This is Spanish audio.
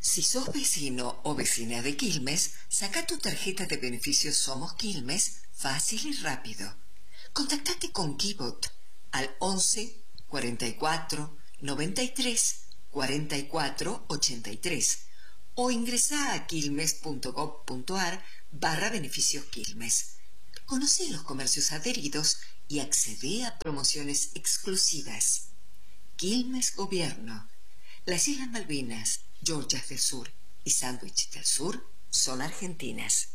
Si sos vecino o vecina de Quilmes, saca tu tarjeta de beneficios Somos Quilmes fácil y rápido. Contactate con Kibot al 11 44 93 44 83 o ingresa a quilmes.gov.ar/beneficios Quilmes. Conoce los comercios adheridos y accede a promociones exclusivas. Quilmes Gobierno. Las Islas Malvinas, Georgias del Sur y Sándwich del Sur son argentinas.